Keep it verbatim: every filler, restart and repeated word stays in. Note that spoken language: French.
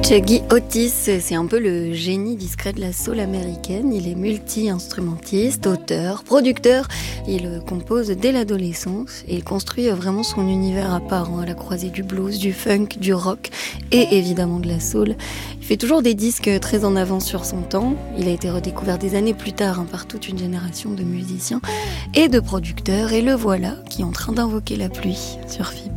Chuggy Otis, c'est un peu le génie discret de la soul américaine. Il est multi-instrumentiste, auteur, producteur. Il compose dès l'adolescence et il construit vraiment son univers à part, hein, à la croisée du blues, du funk, du rock et évidemment de la soul. Il fait toujours des disques très en avance sur son temps. Il a été redécouvert des années plus tard, hein, par toute une génération de musiciens et de producteurs. Et le voilà qui est en train d'invoquer la pluie sur F I B.